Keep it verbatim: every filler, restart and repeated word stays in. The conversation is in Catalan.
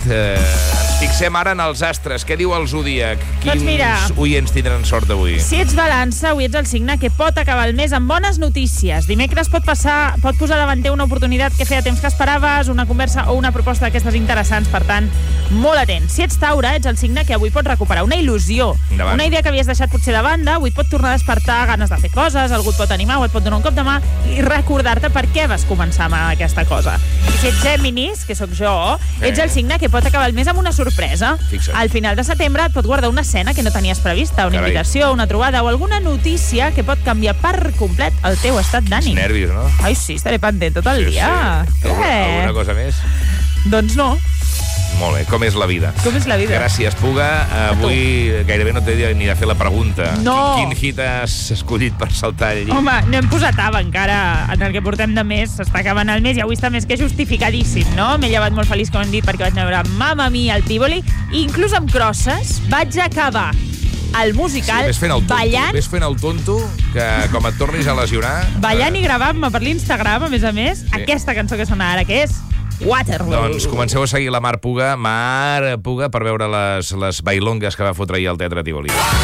Eh, ens fixem ara en els astres. Què diu el Zodíac? Quins Doncs mira, oients tindran sort avui? Si ets balança, avui ets el signe que pot acabar el mes amb bones notícies. Dimecres pot passar, pot posar davant teu una oportunitat que feia temps que esperaves, una conversa o una proposta d'aquestes interessants, per tant, molt atent. Si ets Taure, ets el signe que avui pot recuperar una il·lusió, Endavant. una idea que havies deixat potser de banda, avui et pot tornar a despertar ganes de fer coses, algú et pot animar o et pot donar un cop de mà i recordar-te per què vas començar amb aquesta cosa. I si ets Géminis, que sóc jo, ets el signe que pot acabar el mes amb una sorpresa. Fixa't. Al final de setembre et pot guardar una escena que no tenies prevista, una Carai. invitació, una trobada o alguna notícia que pot canviar per complet el teu estat d'ànim. Nervis, no? Ai, sí, estaré pendent tot el Sí, dia. sí. Alguna, Eh? alguna cosa més? Doncs no. Molt bé, com és la vida? Com és la vida? Gràcies, Puga. Avui gairebé no t'he dit ni de fer la pregunta. No. Quin, quin hit has escollit per saltar el llit? Home, no hem posat ava encara en el que portem de mes. S'està acabant el mes i avui està més que justificadíssim, no? M'he llevat molt feliç, com hem dit, perquè vaig anar a veure Mamma Mia al Tívoli i inclús amb crosses vaig acabar el musical Sí, ves fent el tonto, ballant, ves fent el tonto, que com et tornis a lesionar... ballant eh, i gravant-me per l'Instagram, a més a més, Sí. aquesta cançó que sona ara, que és Waterloo. Doncs comenceu a seguir la Mar Puga, Mar Puga, per veure les, les bailongues que va fotre ahir al Teatre Tívoli.